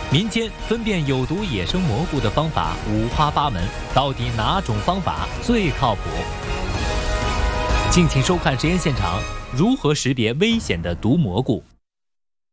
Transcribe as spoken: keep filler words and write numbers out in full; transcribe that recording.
民间分辨有毒野生蘑菇的方法五花八门，到底哪种方法最靠谱？敬请收看实验现场，如何识别危险的毒蘑菇？